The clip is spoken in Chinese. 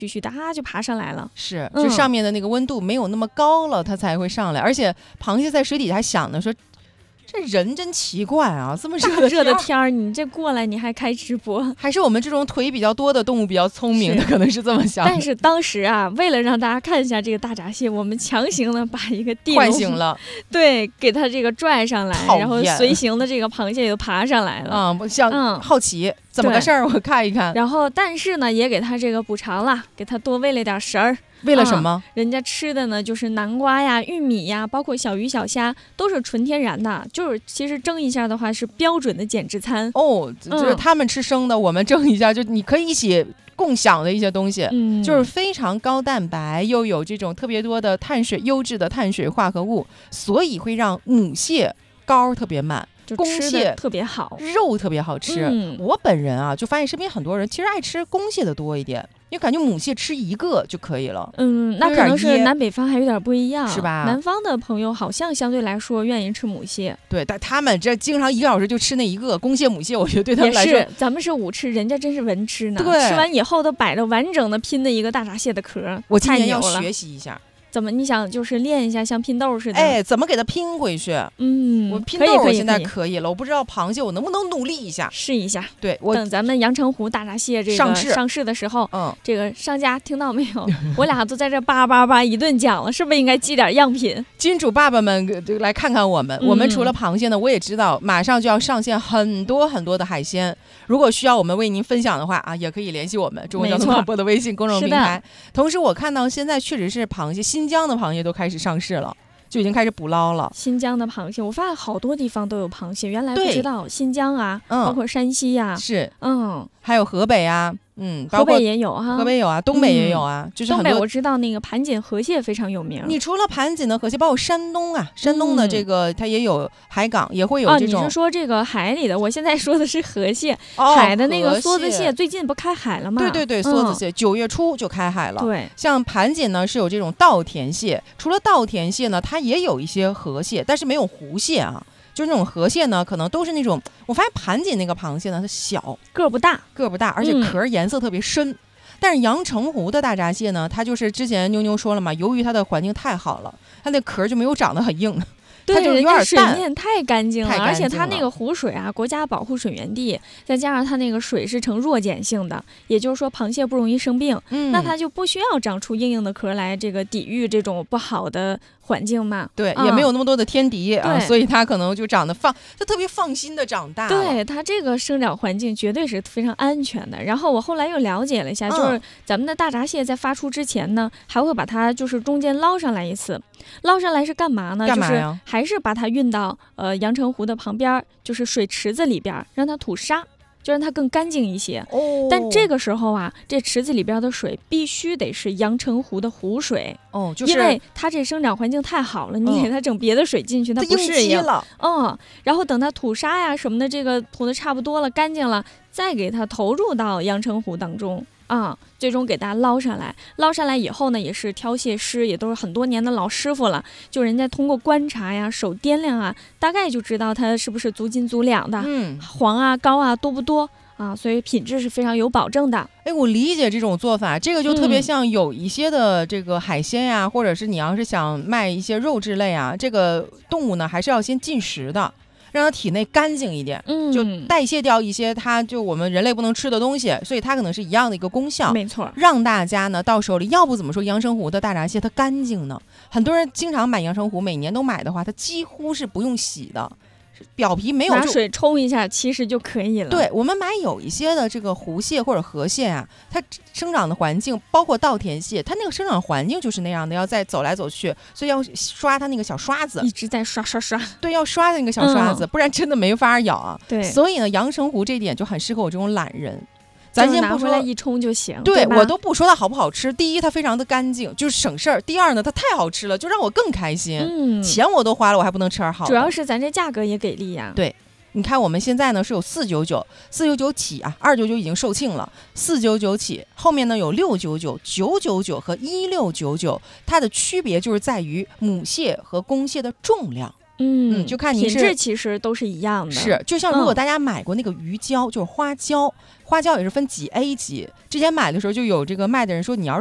继续的就爬上来了。 是，就上面的那个温度没有那么高了，它才会上来。而且螃蟹在水底下还想呢，说这人真奇怪啊，这么热的天儿，你这过来你还开直播？ 还是我们这种腿比较多的动物比较聪明的，可能是这么想的。 但是当时为了让大家看一下这个大闸蟹，我们强行的把一个地唤醒了， 对，给它这个拽上来，然后随行的这个螃蟹也都爬上来了。 好奇怎么个事儿，我看一看。 然后但是呢，也给它这个补偿了，给它多喂了点食儿。 为了什么？ 人家吃的呢，就是南瓜呀、玉米呀，包括小鱼小虾，都是纯天然的。就是其实蒸一下的话，是标准的减脂餐哦。就是他们吃生的，我们蒸一下，就你可以一起共享的一些东西，就是非常高蛋白，又有这种特别多的优质的碳水化合物，所以会让母蟹膏特别满。公蟹特别好， 肉特别好吃。我本人就发现身边很多人其实爱吃公蟹的多一点，因为感觉母蟹吃一个就可以了。 那可能是南北方还有点不一样， 是吧？ 南方的朋友好像相对来说愿意吃母蟹， 对，但他们这经常1个小时就吃那一个公蟹母蟹，我觉得对他们来说， 咱们是武吃，人家真是文吃呢。 对， 吃完以后都摆着完整的拼的一个大闸蟹的壳， 我今年要学习一下。 怎么你想就是练一下像拼豆似的？ 怎么给它拼回去？我拼豆我现在可以了，我不知道螃蟹我能不能努力一下， 试一下。 对， 等咱们阳澄湖大闸蟹这个上市的时候，这个商家听到没有？我俩都在这叭叭叭一顿讲了，是不是应该寄点样品？ 金主爸爸们来看看我们。我们除了螃蟹呢，我也知道马上就要上线很多很多的海鲜，如果需要我们为您分享的话也可以联系我们中国交通广播的微信公众平台。同时我看到现在确实是螃蟹，新疆的螃蟹都开始上市了，就已经开始捕捞了。 新疆的螃蟹，我发现好多地方都有螃蟹，原来不知道。新疆包括山西是，还有河北河北也有河北有东北也有就是很多。 东北我知道那个盘锦河蟹非常有名。 你除了盘锦的河蟹，包括山东山东的这个它也有海港，也会有这种。 你是说这个海里的？我现在说的是河蟹，海的那个梭子蟹最近不开海了吗？ 对，梭子蟹9月初就开海了。 对， 像盘锦呢是有这种稻田蟹，除了稻田蟹呢，它也有一些河蟹，但是没有湖蟹就是那种河蟹呢，可能都是那种，我发现盘锦那个螃蟹呢，它小， 个不大， 而且壳颜色特别深。但是阳澄湖的大闸蟹呢，它就是之前妞妞说了嘛，由于它的环境太好了，它那壳就没有长得很硬。它就有点淡， 水面太干净了，而且它那个湖水国家保护水源地，再加上它那个水是呈弱碱性的，也就是说螃蟹不容易生病，那它就不需要长出硬硬的壳来这个抵御这种不好的环境嘛。 对，也没有那么多的天敌所以它可能就长得就特别放心的长大了。 对，它这个生长环境绝对是非常安全的。然后我后来又了解了一下，就是咱们的大闸蟹在发出之前呢，还会把它就是中间捞上来一次。捞上来是干嘛呢？就是还是把它运到阳澄湖的旁边，就是水池子里边，让它吐沙，就让它更干净一些。但这个时候这池子里边的水必须得是阳澄湖的湖水就是因为它这生长环境太好了，你给它整别的水进去，它不适应了。 然后等它吐沙呀什么的，这个吐的差不多了，干净了，再给它投入到阳澄湖当中。最终给大家捞上来以后呢，也是挑蟹师，也都是很多年的老师傅了。就人家通过观察呀、手掂量大概就知道它是不是足斤足两的，黄膏多不多所以品质是非常有保证的。 我理解这种做法，这个就特别像有一些的这个海鲜呀，或者是你要是想卖一些肉质类这个动物呢，还是要先进食的。让它体内干净一点，就代谢掉一些它就我们人类不能吃的东西，所以它可能是一样的一个功效。 没错， 让大家呢到手里，要不怎么说阳澄湖的大闸蟹它干净呢？很多人经常买阳澄湖，每年都买的话，它几乎是不用洗的。表皮没有拿水冲一下其实就可以了。 对，我们买有一些的这个湖蟹或者河蟹它生长的环境包括稻田蟹，它那个生长环境就是那样的，要再走来走去，所以要刷它那个小刷子， 一直在刷。 对，要刷那个小刷子，不然真的没法咬对， 所以呢阳澄湖这一点就很适合我这种懒人。咱先不说拿回来一冲就行， 对，我都不说它好不好吃。第一，它非常的干净，就是省事儿；第二呢，它太好吃了，就让我更开心。钱我都花了，我还不能吃点好的。 主要是咱这价格也给力呀。 对，你看我们现在呢是有499起299已经售罄了，499起，后面呢有699、999和1699，它的区别就是在于母蟹和公蟹的重量。 就看你品质其实都是一样的。 是，就像如果大家买过那个鱼胶，就是花椒也是分几 A 级。之前买的时候就有这个卖的人说，你要是